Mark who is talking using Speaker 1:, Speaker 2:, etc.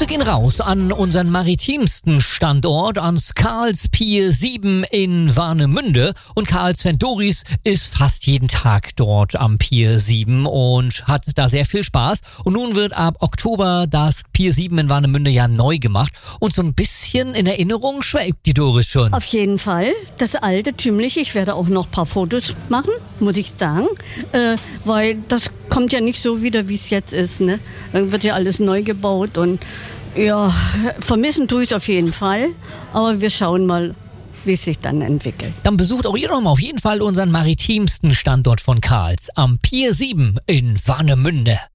Speaker 1: Grüße gehen raus an unseren maritimsten Standort, ans Karls Pier 7 in Warnemünde. Und Karl-Sven Doris ist fast jeden Tag dort am Pier 7 und hat da sehr viel Spaß. Und nun wird ab Oktober das Pier 7 in Warnemünde ja neu gemacht. Und so ein bisschen in Erinnerung schwelgt die Doris schon.
Speaker 2: Auf jeden Fall. Das alte, tümliche. Ich werde auch noch ein paar Fotos machen, muss ich sagen. Weil das kommt ja nicht so wieder, wie es jetzt ist. Ne? Dann wird ja alles neu gebaut und ja, vermissen tue ich es auf jeden Fall. Aber wir schauen mal, wie es sich dann entwickelt.
Speaker 1: Dann besucht auch ihr doch mal auf jeden Fall unseren maritimsten Standort von Karls am Pier 7 in Warnemünde.